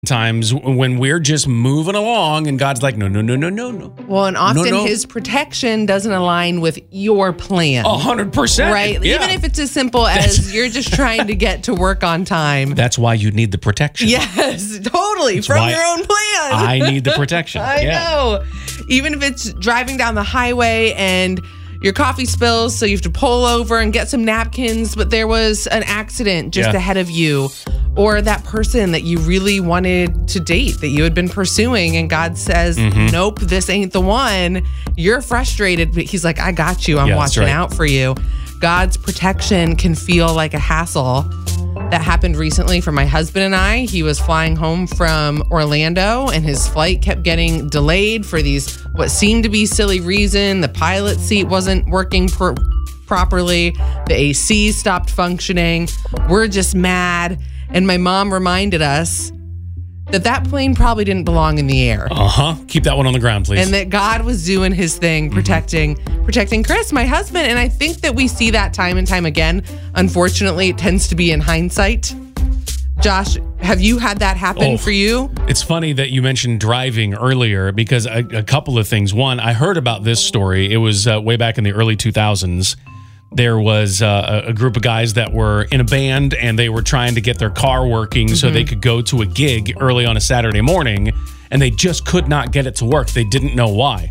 times when we're just moving along and God's like, no. Well, and often No. his protection doesn't align with your plan. 100%. Right? Yeah. Even if it's as simple as you're just trying to get to work on time. That's why you need the protection. Yes, totally. From why your own plan. I need the protection. I know. Even if it's driving down the highway and your coffee spills, so you have to pull over and get some napkins, but there was an accident just ahead of you. Or that person that you really wanted to date that you had been pursuing, and God says, nope, this ain't the one. You're frustrated, but he's like, I got you. I'm watching out for you. God's protection can feel like a hassle. That happened recently for my husband and I. He was flying home from Orlando and his flight kept getting delayed for these what seemed to be silly reason. The pilot seat wasn't working properly. The AC stopped functioning. We're just mad. And my mom reminded us that plane probably didn't belong in the air. Keep that one on the ground, please. And that God was doing his thing, protecting Chris, my husband. And I think that we see that time and time again. Unfortunately, it tends to be in hindsight. Josh, have you had that happen for you? It's funny that you mentioned driving earlier because a couple of things. One, I heard about this story. It was way back in the early 2000s. There was a group of guys that were in a band and they were trying to get their car working so they could go to a gig early on a Saturday morning, and they just could not get it to work. They didn't know why.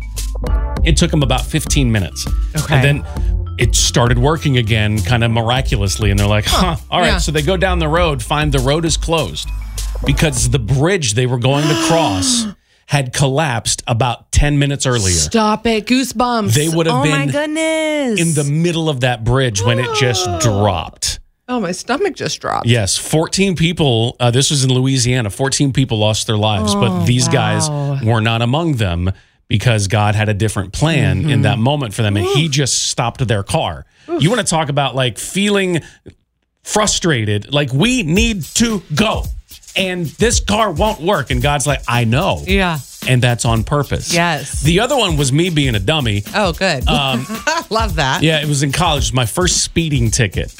It took them about 15 minutes. Okay. And then it started working again kind of miraculously, and they're like, all right. Yeah. So they go down the road, find the road is closed because the bridge they were going to cross had collapsed about 10 minutes earlier. Stop it. Goosebumps. They would have been my goodness. in the middle of that bridge when it just dropped. Oh, my stomach just dropped. Yes, 14 people, this was in Louisiana, 14 people lost their lives, but these guys were not among them because God had a different plan in that moment for them, and he just stopped their car. You want to talk about like feeling frustrated, like we need to go. And this car won't work. And God's like, I know. Yeah. And that's on purpose. Yes. The other one was me being a dummy. Oh, good. Love that. Yeah, it was in college. It was my first speeding ticket.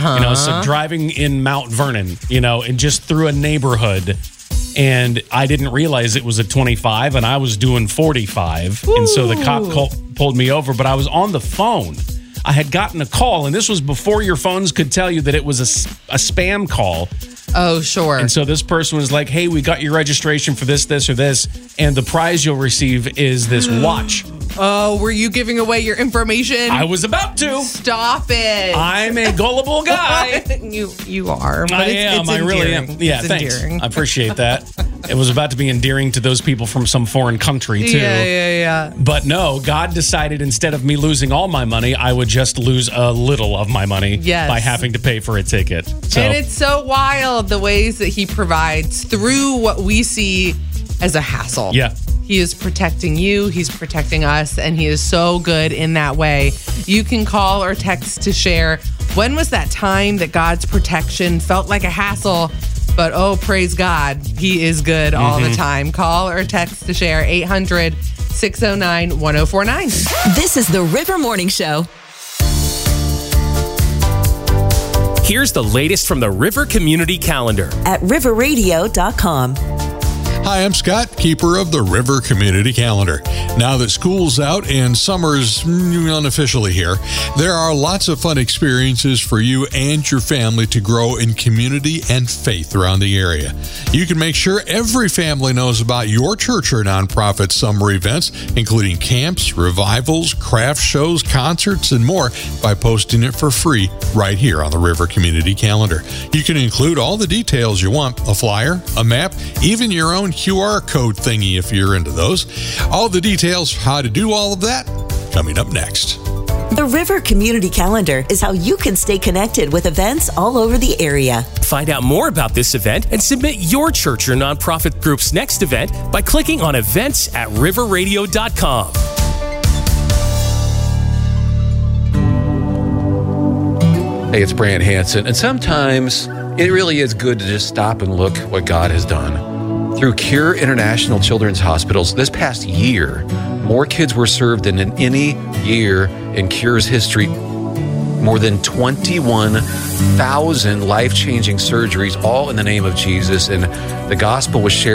So driving in Mount Vernon, and just through a neighborhood. And I didn't realize it was a 25 and I was doing 45. Ooh. And so the cop pulled me over, but I was on the phone. I had gotten a call, and this was before your phones could tell you that it was a spam call. Oh, sure. And so this person was like, hey, we got your registration for this, or this, and the prize you'll receive is this watch. Oh, were you giving away your information? I was about to. Stop it. I'm a gullible guy. You are. But I am. I really am. Yeah, it's thanks. endearing. I appreciate that. It was about to be endearing to those people from some foreign country, too. Yeah. But no, God decided instead of me losing all my money, I would just lose a little of my money by having to pay for a ticket. So. And it's so wild the ways that he provides through what we see as a hassle. Yeah. He is protecting you, he's protecting us, and he is so good in that way. You can call or text to share. When was that time that God's protection felt like a hassle, but oh, praise God, he is good all the time. Call or text to share 800-609-1049. This is the River Morning Show. Here's the latest from the River Community Calendar at riverradio.com. Hi, I'm Scott, keeper of the River Community Calendar. Now that school's out and summer's unofficially here, there are lots of fun experiences for you and your family to grow in community and faith around the area. You can make sure every family knows about your church or nonprofit summer events, including camps, revivals, craft shows, concerts, and more by posting it for free right here on the River Community Calendar. You can include all the details you want, a flyer, a map, even your own QR code thingy if you're into those. All the details how to do all of that coming up next. The River Community Calendar is how you can stay connected with events all over the area. Find out more about this event and submit your church or nonprofit group's next event by clicking on events at riverradio.com. Hey, it's Brant Hansen, and sometimes it really is good to just stop and look what God has done. Through Cure International Children's Hospitals, this past year, more kids were served than in any year in Cure's history. more than 21,000 life-changing surgeries, all in the name of Jesus. And the gospel was shared